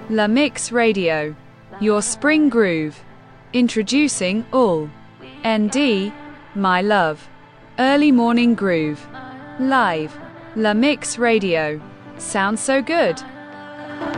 La Mix Radio. Your spring groove. Introducing All. ND. My Love. Early Morning Groove. Live. La Mix Radio. Sounds so good.